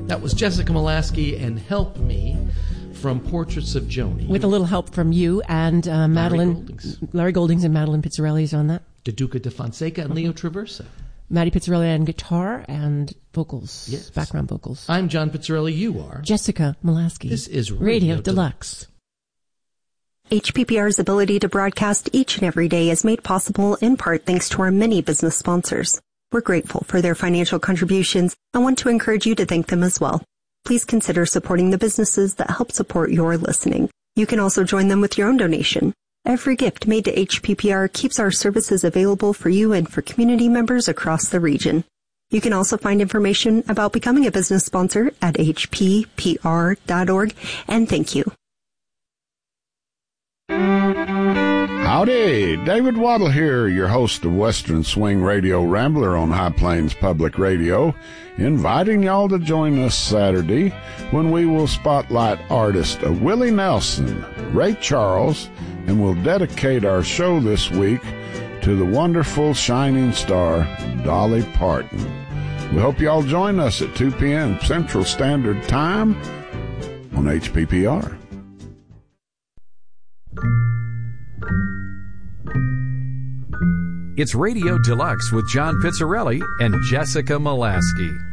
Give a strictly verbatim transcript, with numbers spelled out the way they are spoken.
That was Jessica Molaski and Help Me from Portraits of Joni. With a little help from you and uh, Madeline. Larry Goldings. Larry Goldings and Madeline Pizzarelli is on that. DeDuca de Fonseca and Leo Traversa. Maddie Pizzarelli on guitar and vocals, Yes. background vocals. I'm John Pizzarelli. You are Jessica Molaski. This is Radio, Radio Deluxe. Deluxe. H P P R's ability to broadcast each and every day is made possible in part thanks to our many business sponsors. We're grateful for their financial contributions and want to encourage you to thank them as well. Please consider supporting the businesses that help support your listening. You can also join them with your own donation. Every gift made to H P P R keeps our services available for you and for community members across the region. You can also find information about becoming a business sponsor at h p p r dot org, and thank you. Howdy, David Waddle here, your host of Western Swing Radio Rambler on High Plains Public Radio, inviting y'all to join us Saturday when we will spotlight artist Willie Nelson, Ray Charles, and we'll dedicate our show this week to the wonderful shining star, Dolly Parton. We hope y'all join us at two p.m. Central Standard Time on H P P R. It's Radio Deluxe with John Pizzarelli and Jessica Molaski.